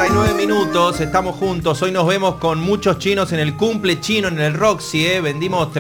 49 minutos, estamos juntos. Hoy nos vemos con muchos chinos en el cumple chino en el Roxy. Vendimos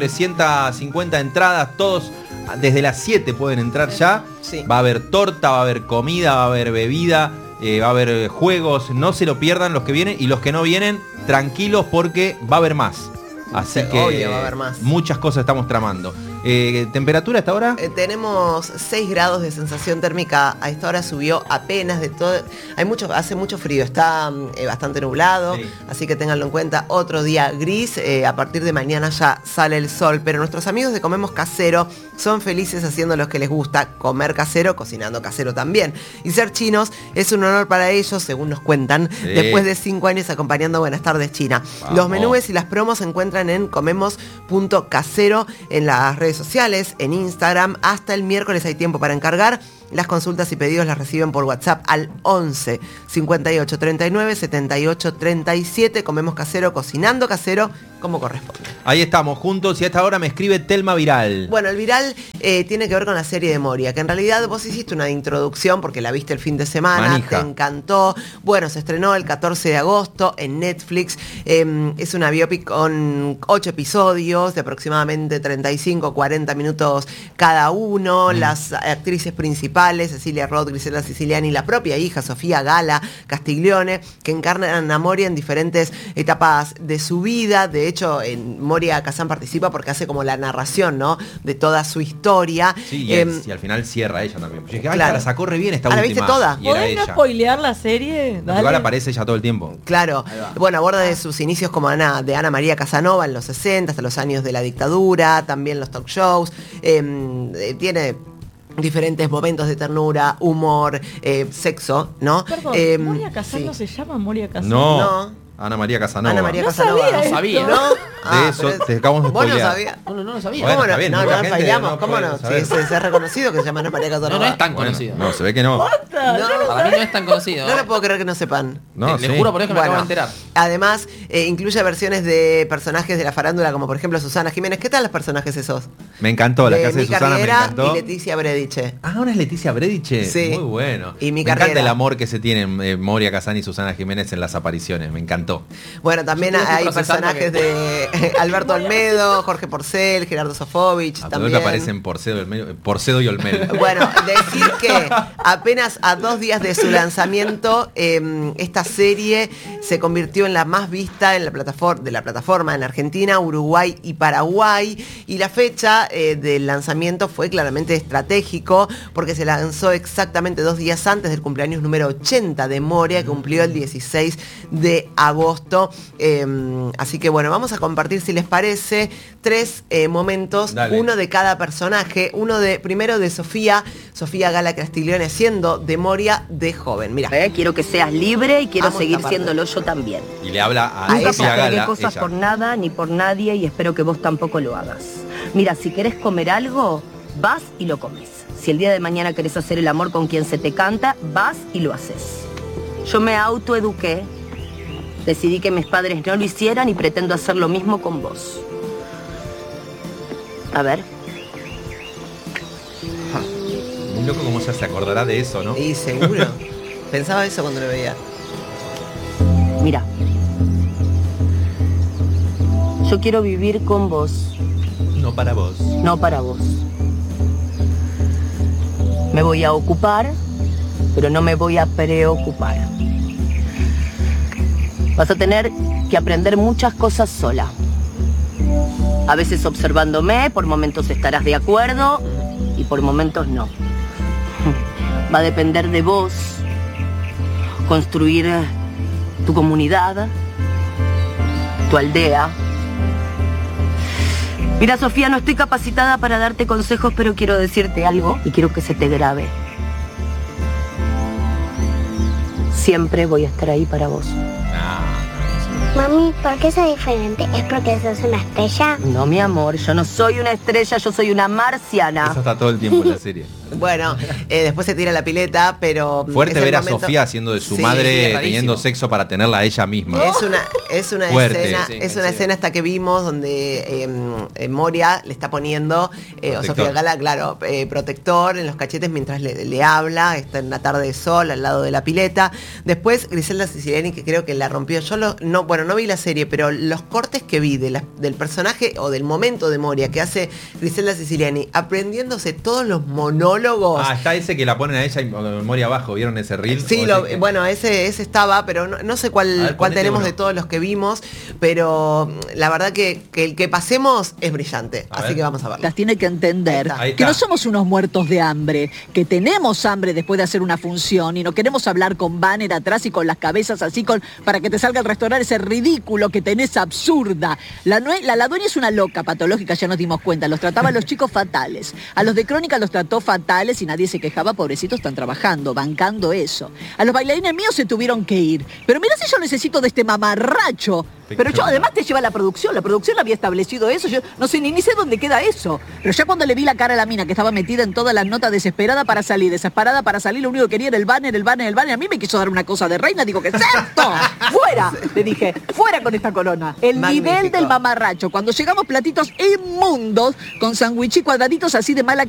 350 entradas, todos desde las 7 pueden entrar ya. Sí. Va a haber torta, va a haber comida, va a haber bebida, va a haber juegos. No se lo pierdan los que vienen, y los que no vienen, tranquilos porque va a haber más. Así que obvio, va a haber más. Muchas cosas estamos tramando. ¿Temperatura hasta ahora? Tenemos 6 grados de sensación térmica. A esta hora subió apenas de todo. Hace mucho frío, está bastante nublado, sí. Así que ténganlo en cuenta. Otro día gris, a partir de mañana ya sale el sol. Pero nuestros amigos de Comemos Casero son felices haciendo lo que les gusta, comer casero, cocinando casero también. Y ser chinos es un honor para ellos, según nos cuentan, sí. Después de 5 años acompañando Buenas Tardes China. Vamos. Los menúes y las promos se encuentran en comemos.casero en las redes sociales, en Instagram. Hasta el miércoles hay tiempo para encargar. Las consultas y pedidos las reciben por WhatsApp al 11 58 39 78 37. Comemos casero, cocinando casero, como corresponde. Ahí estamos juntos y a esta hora me escribe Telma Viral. Bueno, el Viral tiene que ver con la serie de Moria, que en realidad vos hiciste una introducción porque la viste el fin de semana. Manija. Te encantó. Bueno, se estrenó el 14 de agosto en Netflix. Es una biopic con 8 episodios de aproximadamente 35-40 minutos cada uno. Las actrices principales, Cecilia Roth, Grisela Siciliani y la propia hija Sofía Gala Castiglione, que encarnan a Moria en diferentes etapas de su vida. De hecho, en Moria Kazan participa porque hace como la narración, ¿no?, de toda su historia. Sí, y al final cierra ella también. Yo dije, claro, la sacó re bien esta última. ¿La viste toda? ¿Podés no spoilear la serie? Dale. Igual aparece ella todo el tiempo. Claro. Bueno, aborda de sus inicios como de Ana María Casanova en los 60, hasta los años de la dictadura, también los talk shows. Tiene diferentes momentos de ternura, humor, sexo, ¿no? Perdón, ¿Moria Kazan no se llama Moria Kazan? No. Ana María Casanova. Ana María Casanova. No sabía. ¿No? De eso te acabamos de spoilear. ¿Vos no sabías? No lo sabía. Bueno, ¿Cómo no? está bien, No bailamos. ¿Cómo no? Sí, es reconocido que se llama Ana María Casanova. No es tan conocido. No, se ve que no. Para mí no es tan conocido. No lo puedo creer que no sepan. No, le juro por eso que me acabo de enterar. Además, incluye versiones de personajes de la farándula, como por ejemplo Susana Jiménez. ¿Qué tal los personajes esos? Me encantó, la que hace de Susana me encantó. Y Leticia Brediche. Ah, ahora es Leticia Brediche. Sí. Muy bueno. Y me encanta el amor que se tienen Moria Kazan y Susana Jiménez en las apariciones. Me encantó. Bueno, también hay personajes de Alberto Olmedo, Jorge Porcel, Gerardo Sofovich. También aparecen Porcedo y Olmedo. Bueno, decir que apenas a 2 días de su lanzamiento, esta serie se convirtió en la más vista en la plataforma en Argentina, Uruguay y Paraguay. Y la fecha del lanzamiento fue claramente estratégico porque se lanzó exactamente 2 días antes del cumpleaños número 80 de Moria, que cumplió el 16 de agosto. Así que bueno, vamos a compartir, si les parece, 3 momentos. Dale. Uno de cada personaje. Primero de Sofía Gala Castiglione siendo de Moria de joven. Mira. Quiero que seas libre y quiero seguir siéndolo yo también. Y le habla a Nunca Sofía Gala. Cosas por nada ni por nadie y espero que vos tampoco lo hagas. Mira, si querés comer algo, vas y lo comes. Si el día de mañana querés hacer el amor con quien se te canta, vas y lo haces. Yo me autoeduqué. Decidí que mis padres no lo hicieran y pretendo hacer lo mismo con vos. A ver. Muy loco cómo se acordará de eso, ¿no? Sí, seguro. Pensaba eso cuando lo veía. Mira. Yo quiero vivir con vos. No para vos. No para vos. Me voy a ocupar, pero no me voy a preocupar. Vas a tener que aprender muchas cosas sola. A veces observándome, por momentos estarás de acuerdo y por momentos no. Va a depender de vos construir tu comunidad, tu aldea. Mira, Sofía, no estoy capacitada para darte consejos, pero quiero decirte algo y quiero que se te grabe. Siempre voy a estar ahí para vos. Mami, ¿por qué soy diferente? ¿Es porque sos una estrella? No, mi amor, yo no soy una estrella, yo soy una marciana. Eso está todo el tiempo en la serie. Bueno, después se tira a la pileta, pero... Fuerte ver a Sofía haciendo de su madre, teniendo sexo para tenerla a ella misma. Es una Fuerte. escena hasta que vimos donde Moria le está poniendo, o Sofía Gala, claro, protector en los cachetes mientras le habla, está en una tarde de sol al lado de la pileta. Después Griselda Siciliani, que creo que la rompió. Yo no vi la serie, pero los cortes que vi del personaje o del momento de Moria que hace Griselda Siciliani, aprendiéndose todos los monólogos. Está ese que la ponen a ella y Moria abajo, ¿vieron ese reel? Sí, bueno, ese estaba, pero no sé cuál tenemos de todos los que vimos, pero la verdad que el que pasemos es brillante, así que vamos a verlo. Las tiene que entender que no somos unos muertos de hambre, que tenemos hambre después de hacer una función y no queremos hablar con banner atrás y con las cabezas así para que te salga el restaurante ese ridículo que tenés absurda. La dueña es una loca patológica, ya nos dimos cuenta, los trataba a los chicos fatales, a los de Crónica los trató fatales y nadie se quejaba, pobrecitos, están trabajando, bancando eso. A los bailarines míos se tuvieron que ir, pero mirá si yo necesito de este mamarracho. Pero yo además te lleva la producción había establecido eso, yo no sé ni sé dónde queda eso. Pero ya cuando le vi la cara a la mina que estaba metida en todas las notas, desesperada para salir, lo único que quería era el banner, a mí me quiso dar una cosa de reina, digo, ¿qué es esto? ¡Fuera! Le dije, fuera con esta corona. El nivel del mamarracho, cuando llegamos platitos inmundos, con sándwich y cuadraditos así de mala